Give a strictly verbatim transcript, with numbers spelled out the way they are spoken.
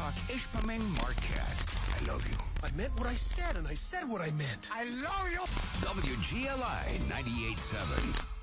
Talk Ishpeming Marquette. I love you. I meant what I said, and I said what I meant. I love you. W G L I ninety-eight point seven.